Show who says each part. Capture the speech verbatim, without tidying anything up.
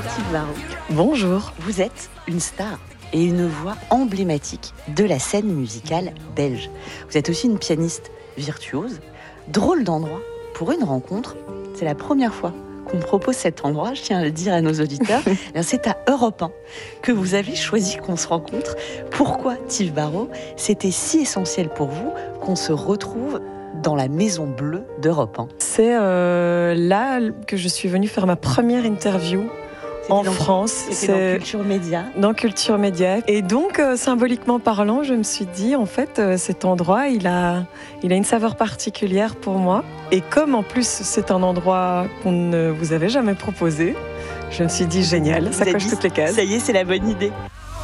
Speaker 1: Tive Varro.
Speaker 2: Bonjour.
Speaker 1: Vous êtes une star et une voix emblématique de la scène musicale belge. Vous êtes aussi une pianiste virtuose. Drôle d'endroit pour une rencontre. C'est la première fois qu'on me propose cet endroit, je tiens à le dire à nos auditeurs. C'est à Europe un que vous avez choisi qu'on se rencontre. Pourquoi Tive Varro? C'était si essentiel pour vous qu'on se retrouve dans la Maison Bleue d'Europe un.
Speaker 2: C'est euh, là que je suis venue faire ma première interview en
Speaker 1: dans,
Speaker 2: France.
Speaker 1: C'était dans Culture Média.
Speaker 2: Dans Culture Média. Et donc, euh, symboliquement parlant, je me suis dit, en fait, euh, cet endroit, il a, il a une saveur particulière pour moi. Et comme en plus, c'est un endroit qu'on ne vous avait jamais proposé, je me suis dit, génial, ça coche toutes les cases.
Speaker 1: Ça y est, c'est la bonne idée.